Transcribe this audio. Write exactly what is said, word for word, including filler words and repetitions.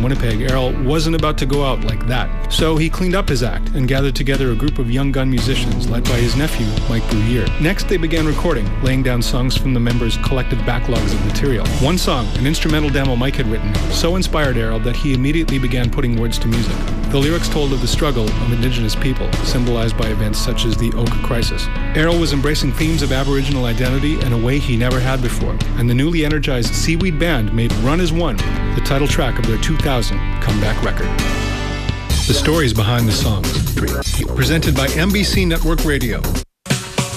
Winnipeg, Errol wasn't about to go out like that. So he cleaned up his act and gathered together a group of young gun musicians led by his nephew, Mike Bruyere. Next, they began recording, laying down songs from the members' collective backlogs of material. One song, an instrumental demo Mike had written, so inspired Errol that he immediately began putting words to music. The lyrics told of the struggle of Indigenous people, symbolized by events such as the Oak Crisis. Errol was embracing themes of Aboriginal identity in a way he never had before, and the newly energized Seaweed Band made Run As One the title track of their two thousand comeback record. The stories behind the songs. Presented by M B C Network Radio.